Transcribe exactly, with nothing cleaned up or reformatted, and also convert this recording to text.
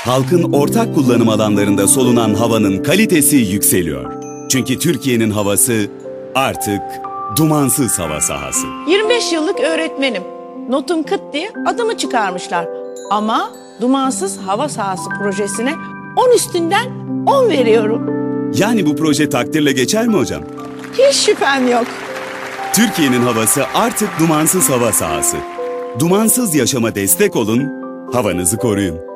Halkın ortak kullanım alanlarında solunan havanın kalitesi yükseliyor. Çünkü Türkiye'nin havası artık dumansız hava sahası. yirmi beş yıllık öğretmenim. Notum kıt diye adımı çıkarmışlar. Ama dumansız hava sahası projesine on üstünden on veriyorum. Yani bu proje takdirle geçer mi hocam? Hiç şüphem yok. Türkiye'nin havası artık dumansız hava sahası. Dumansız yaşama destek olun, havanızı koruyun.